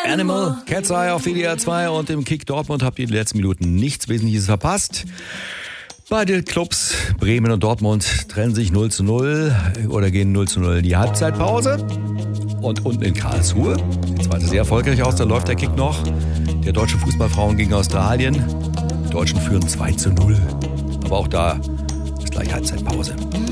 Animal, Cat's Eye auf WDR 2 und im Kick Dortmund habt ihr die letzten Minuten nichts Wesentliches verpasst. Beide Clubs, Bremen und Dortmund, trennen sich 0:0 oder gehen 0:0 in die Halbzeitpause. Und unten in Karlsruhe, die zweite sehr erfolgreich aus, da läuft der Kick noch. Der deutschen Fußballfrauen gegen Australien. Die Deutschen führen 2:0. Aber auch da ist gleich Halbzeitpause.